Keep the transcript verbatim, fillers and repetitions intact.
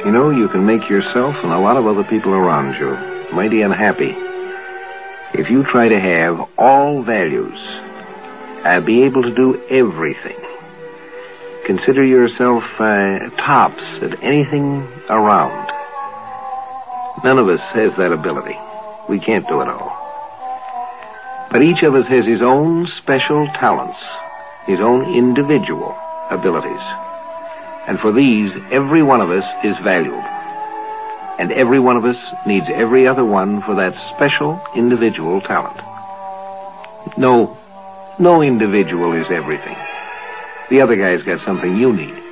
You know, you can make yourself and a lot of other people around you mighty unhappy if you try to have all values and be able to do everything. Consider yourself uh, tops at anything around. None of us has that ability. We can't do it all. But each of us has his own special talents, his own individual abilities. And for these, every one of us is valued. And every one of us needs every other one for that special individual talent. No, no individual is everything. The other guy's got something you need.